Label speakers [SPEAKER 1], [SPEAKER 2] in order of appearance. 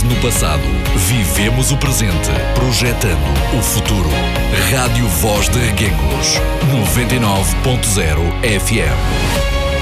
[SPEAKER 1] no passado, vivemos o presente, projetando o futuro. Rádio Voz de Reguengos, 99.0 FM.